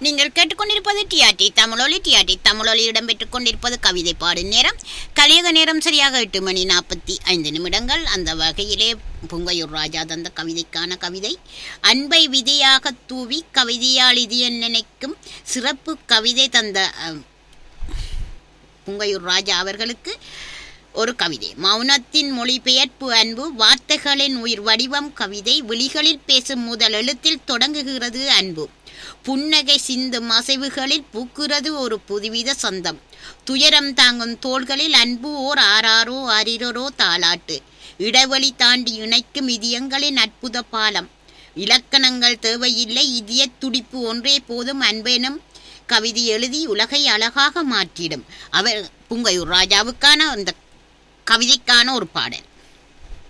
நீங்கள் கேட்டுக்கொண்டிருப்பது டிஆர்டி தமிழொலி. டிஆர்டி தமிழொலி இடம்பெற்றுக் கொண்டிருப்பது கவிதை பாடும் நேரம். கலியக நேரம் சரியாக 8:45. அந்த வகையிலே புங்கையூர் ராஜா தந்த கவிதைக்கான கவிதை அன்பை விதையாக தூவி கவிதையால் இது நினைக்கும் சிறப்பு கவிதை தந்த புங்கையூர் ராஜா அவர்களுக்கு ஒரு கவிதை. மௌனத்தின் மொழிபெயர்ப்பு அன்பு, வார்த்தைகளின் உயிர் வடிவம் கவிதை, விழிகளில் பேசும் முதல் எழுத்தில் தொடங்குகிறது அன்பு, புன்னகை சிந்தும் அசைவுகளில் பூக்குறது ஒரு புதுவித சொந்தம், துயரம் தாங்கும் தோள்களில் அன்பு ஓர் ஆறாரோ ஆரிரோ தாளாட்டு, இடைவெளி தாண்டி இணைக்கும் இதயங்களின் அற்புத பாலம், இலக்கணங்கள் தேவையில்லை இதய துடிப்பு ஒன்றே போதும், அன்பெனும் கவிதை எழுதி உலகை அழகாக மாற்றிடும். அவர் புங்கையூர் ராஜாவுக்கான அந்த கவிதைக்கான ஒரு பாடல்.